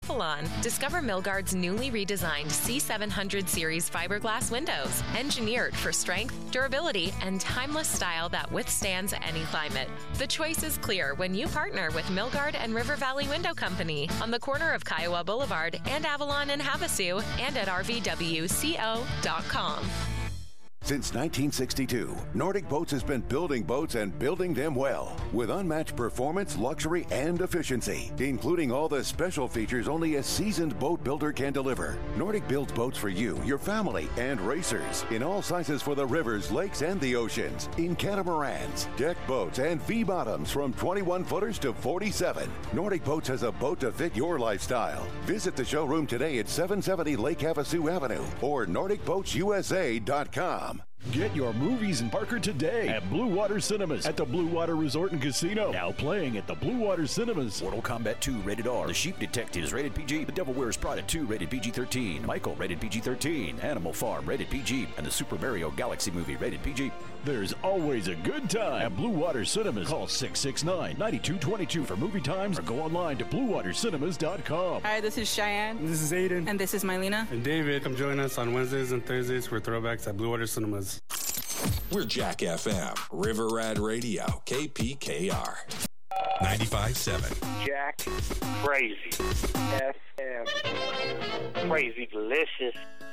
Avalon. Discover Milgard's newly redesigned C700 series fiberglass windows, engineered for strength, durability, and timeless style that withstands any climate. The choice is clear when you partner with Milgard and River Valley Window Company on the corner of Kiowa Boulevard and Avalon in Havasu and at rvwco.com. Since 1962, Nordic Boats has been building boats and building them well, with unmatched performance, luxury, and efficiency, including all the special features only a seasoned boat builder can deliver. Nordic builds boats for you, your family, and racers, in all sizes for the rivers, lakes, and the oceans, in catamarans, deck boats, and V-bottoms from 21-footers to 47. Nordic Boats has a boat to fit your lifestyle. Visit the showroom today at 770 Lake Havasu Avenue or NordicBoatsUSA.com. Get your movies in Parker today at Blue Water Cinemas at the Blue Water Resort and Casino. Now playing at the Blue Water Cinemas. Mortal Kombat 2 rated R. The Sheep Detectives rated PG. The Devil Wears Prada 2 rated PG-13. Michael rated PG-13. Animal Farm rated PG. And the Super Mario Galaxy movie rated PG. There's always a good time at Blue Water Cinemas. Call 669-9222 for movie times or go online to BlueWaterCinemas.com. Hi, this is Cheyenne. This is Aiden. And this is Mylena. And David. Come join us on Wednesdays and Thursdays for Throwbacks at Blue Water Cinemas. We're Jack FM, River Rad Radio, KPKR. 95.7. Jack Crazy FM. Crazy delicious.